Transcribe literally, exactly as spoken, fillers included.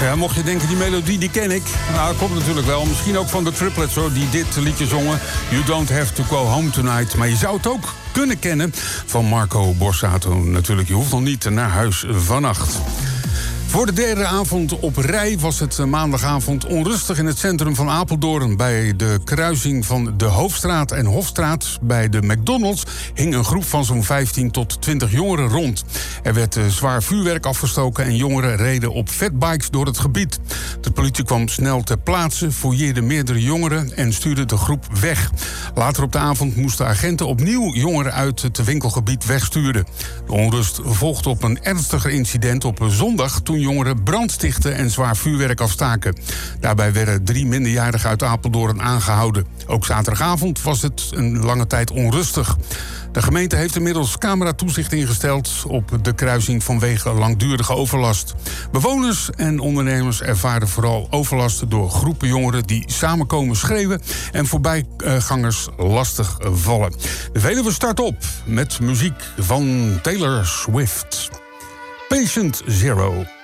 Ja, mocht je denken, die melodie die ken ik. Nou, dat klopt natuurlijk wel. Misschien ook van de Triplets, hoor, die dit liedje zongen. You don't have to go home tonight. Maar je zou het ook kunnen kennen van Marco Borsato. Natuurlijk, je hoeft nog niet naar huis vannacht. Voor de derde avond op rij was het maandagavond onrustig in het centrum van Apeldoorn. Bij de kruising van de Hoofdstraat en Hofstraat bij de McDonald's hing een groep van zo'n vijftien tot twintig jongeren rond. Er werd uh, zwaar vuurwerk afgestoken en jongeren reden op fatbikes door het gebied. De politie kwam snel ter plaatse, fouilleerde meerdere jongeren en stuurde de groep weg. Later op de avond moesten agenten opnieuw jongeren uit het winkelgebied wegsturen. De onrust volgde op een ernstiger incident op een zondag toen jongeren brand stichtten en zwaar vuurwerk afstaken. Daarbij werden drie minderjarigen uit Apeldoorn aangehouden. Ook zaterdagavond was het een lange tijd onrustig. De gemeente heeft inmiddels cameratoezicht ingesteld op de kruising vanwege langdurige overlast. Bewoners en ondernemers ervaren vooral overlast door groepen jongeren die samenkomen schreeuwen en voorbijgangers lastig vallen. De Veluwe start op met muziek van Taylor Swift. Patient Zero.